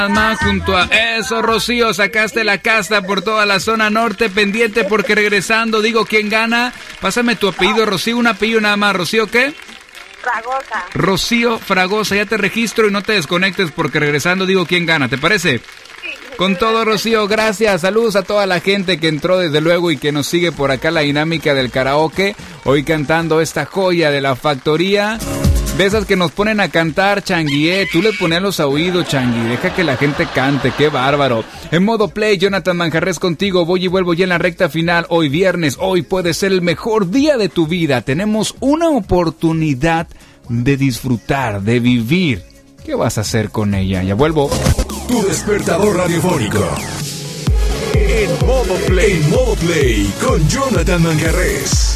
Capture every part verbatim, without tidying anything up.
Más junto a eso, Rocío, sacaste la casta por toda la zona norte, pendiente porque regresando, digo, ¿quién gana? Pásame tu apellido, Rocío, un apellido nada más. ¿Rocío qué? Fragosa. Rocío Fragosa, ya te registro y no te desconectes porque regresando digo quién gana, ¿te parece? Sí. Con todo, Rocío, gracias. Saludos a toda la gente que entró desde luego y que nos sigue por acá la dinámica del karaoke. Hoy cantando esta joya de la factoría. De esas que nos ponen a cantar, Changui, eh. Tú le pones los oídos, Changui. Deja que la gente cante, qué bárbaro. En modo play, Jonathan Manjarres contigo. Voy y vuelvo ya en la recta final. Hoy viernes, hoy puede ser el mejor día de tu vida. Tenemos una oportunidad de disfrutar, de vivir. ¿Qué vas a hacer con ella? Ya vuelvo. Tu despertador radiofónico. En modo play, en modo play, con Jonathan Manjarres.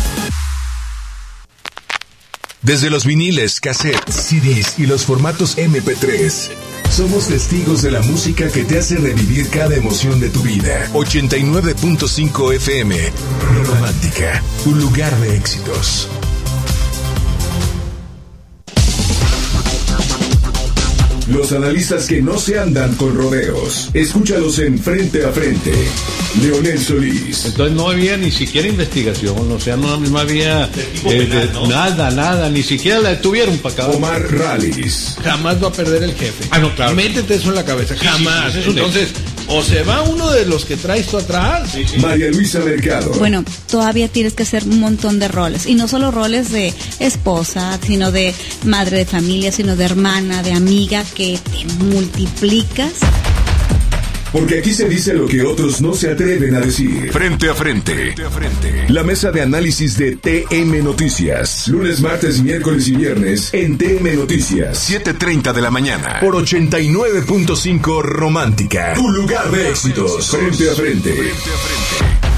Desde los viniles, cassettes, C Ds y los formatos eme pe tres, somos testigos de la música que te hace revivir cada emoción de tu vida. ochenta y nueve punto cinco efe eme, Romántica, un lugar de éxitos. Los analistas que no se andan con rodeos. Escúchalos en Frente a Frente. Leonel Solís. Entonces no había ni siquiera investigación, o sea, no, no había eh, de, ¿no? nada, nada, ni siquiera la detuvieron para acabar. Omar Rallis. Jamás va a perder el jefe. Ah, no, claro. Métete eso en la cabeza, sí, jamás. Sí, sí, sí, Entonces, o se va uno de los que traes tú atrás. Sí, sí. María Luisa Mercado. Bueno, todavía tienes que hacer un montón de roles, y no solo roles de esposa, sino de madre de familia, sino de hermana, de amiga, que te multiplicas. Porque aquí se dice lo que otros no se atreven a decir. Frente a frente. Frente a frente. La mesa de análisis de T M Noticias. Lunes, martes, miércoles y viernes en T M Noticias. siete treinta de la mañana. Por ochenta y nueve punto cinco Romántica. Tu lugar de éxitos. Frente a frente. Frente a frente.